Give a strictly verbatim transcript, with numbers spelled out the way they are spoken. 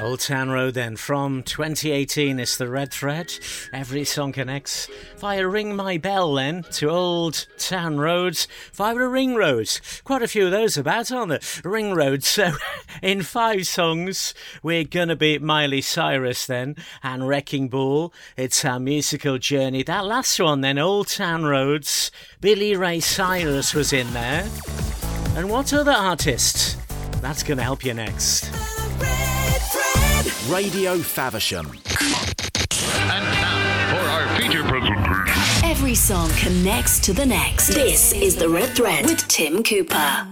Old Town Road then, from twenty eighteen, it's the Red Thread. Every song connects via Ring My Bell then to Old Town Roads via a ring road. Quite a few of those about, aren't there? Ring roads. So in five songs, we're gonna beat Miley Cyrus then and Wrecking Ball. It's our musical journey. That last one then, Old Town Roads. Billy Ray Cyrus was in there. And what other artist? That's gonna help you next. Radio Faversham. And now for our feature presentation. Every song connects to the next. This is The Red Thread with Tim Cooper.